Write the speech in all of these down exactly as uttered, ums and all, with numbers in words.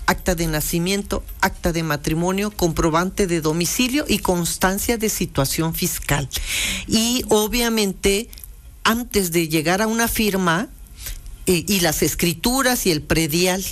acta de nacimiento, acta de matrimonio, comprobante de domicilio y constancia de situación fiscal. Y obviamente, antes de llegar a una firma, eh, y las escrituras y el predial,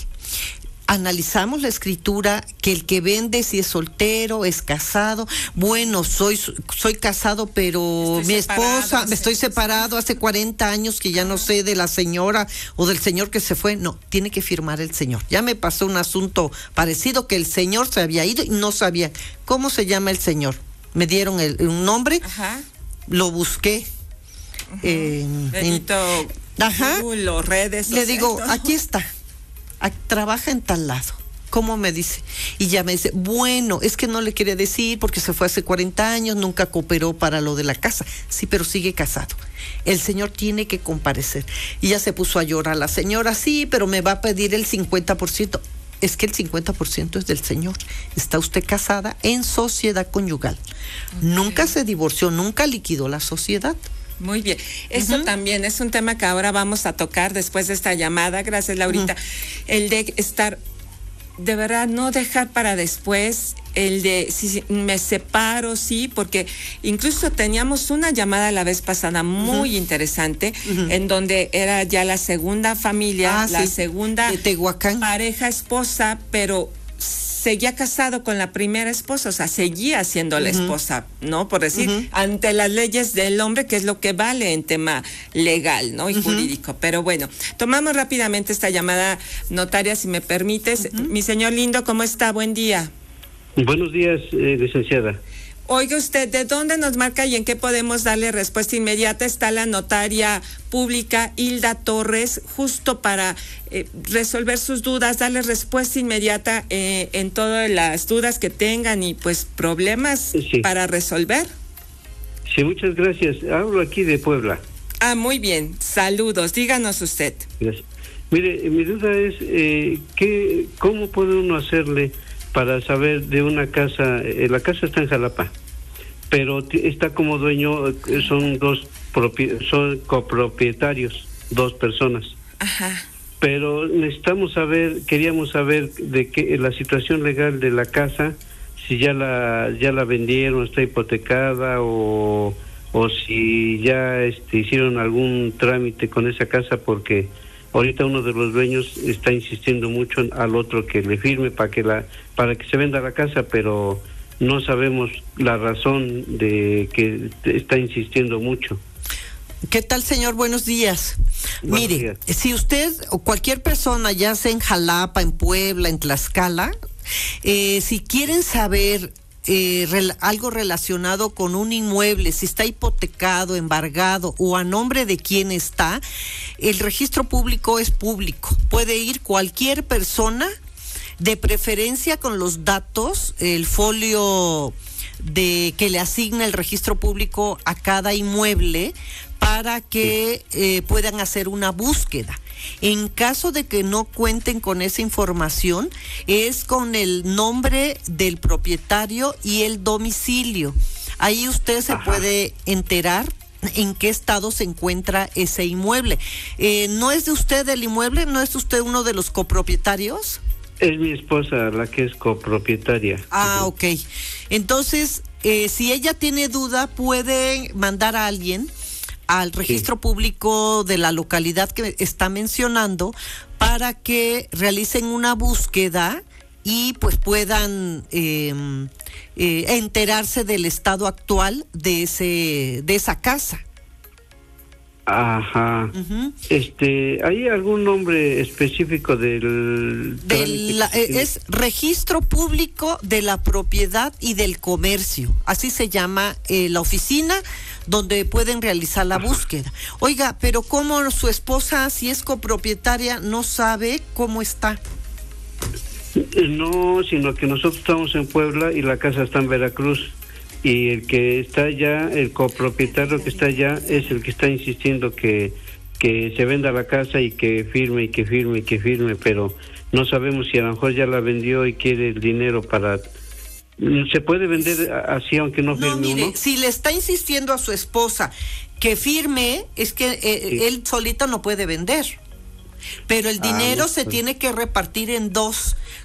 analizamos la escritura, que el que vende, si es soltero, es casado. Bueno, soy soy casado, pero estoy mi separado, esposa, me sí. estoy separado hace cuarenta años, que ya no sé de la señora o del señor que se fue. No, tiene que firmar el señor. Ya me pasó un asunto parecido, que el señor se había ido y no sabía cómo se llama el señor. Me dieron el, un nombre, Ajá. lo busqué. Uh-huh. eh, Bendito en, ajá, Google o redes. le o sea, digo, ¿no? aquí está. A, trabaja en tal lado. ¿Cómo me dice? Y ya me dice, bueno, es que no le quería decir porque se fue hace cuarenta años, nunca cooperó para lo de la casa. Sí, pero sigue casado. El señor tiene que comparecer. Y ya se puso a llorar la señora, sí, pero me va a pedir el cincuenta por ciento. Es que el cincuenta por ciento es del señor. Está usted casada en sociedad conyugal. Okay. Nunca se divorció, nunca liquidó la sociedad. Muy bien. Eso uh-huh. también es un tema que ahora vamos a tocar después de esta llamada. Gracias, Laurita. Uh-huh. El de estar, de verdad, no dejar para después, el de si me separo, sí, porque incluso teníamos una llamada la vez pasada muy uh-huh. interesante, uh-huh. en donde era ya la segunda familia, ah, la sí. segunda de Tehuacán. Pareja esposa, pero seguía casado con la primera esposa, o sea, seguía siendo uh-huh. la esposa, ¿no? Por decir, uh-huh. ante las leyes del hombre, que es lo que vale en tema legal, ¿no? Y uh-huh. jurídico. Pero bueno, tomamos rápidamente esta llamada, notaria, si me permites. Uh-huh. Mi señor lindo, ¿cómo está? Buen día. Buenos días, eh, licenciada. Oiga usted, ¿de dónde nos marca y en qué podemos darle respuesta inmediata? Está la notaria pública Hilda Torres, justo para eh, resolver sus dudas, darle respuesta inmediata eh, en todas las dudas que tengan y pues problemas sí. para resolver. Sí, muchas gracias. Hablo aquí de Puebla. Ah, muy bien. Saludos. Díganos usted. Gracias. Mire, mi duda es, eh, ¿qué, ¿cómo puede uno hacerle para saber de una casa? Eh, la casa está en Jalapa, pero t- está como dueño, eh, son dos propi- son copropietarios, dos personas. Ajá. Pero necesitamos saber, queríamos saber de qué la situación legal de la casa, si ya la ya la vendieron, está hipotecada o o si ya este, hicieron algún trámite con esa casa, porque ahorita uno de los dueños está insistiendo mucho al otro que le firme para que la para que se venda la casa, pero no sabemos la razón de que está insistiendo mucho. ¿Qué tal, señor? Buenos días. Buenos Mire, días. Si usted o cualquier persona, ya sea en Jalapa, en Puebla, en Tlaxcala, eh, si quieren saber eh, rel- algo relacionado con un inmueble, si está hipotecado, embargado o a nombre de quién está, el registro público es público. Puede ir cualquier persona, de preferencia con los datos, el folio de que le asigna el registro público a cada inmueble, para que eh, puedan hacer una búsqueda. En caso de que no cuenten con esa información, es con el nombre del propietario y el domicilio. Ahí usted se Ajá. puede enterar en qué estado se encuentra ese inmueble. Eh, ¿No es de usted el inmueble? ¿No es usted uno de los copropietarios? Es mi esposa la que es copropietaria. Ah, ok. Entonces, eh, si ella tiene duda, puede mandar a alguien al registro sí. público de la localidad que está mencionando, para que realicen una búsqueda y pues puedan eh, eh, enterarse del estado actual de ese de esa casa. Ajá. Uh-huh. Este, ¿hay algún nombre específico del? De la, es Registro Público de la Propiedad y del Comercio. Así se llama eh, la oficina donde pueden realizar la Ajá. búsqueda. Oiga, pero ¿cómo su esposa, si es copropietaria, no sabe cómo está? No, sino que nosotros estamos en Puebla y la casa está en Veracruz. Y el que está allá, el copropietario que está allá, es el que está insistiendo que, que se venda la casa y que firme y que firme y que firme, pero no sabemos si a lo mejor ya la vendió y quiere el dinero para... ¿Se puede vender así aunque no firme no, mire, uno? Si le está insistiendo a su esposa que firme, es que eh, sí. él solito no puede vender. Pero el dinero ah, se pues. tiene que repartir en dos.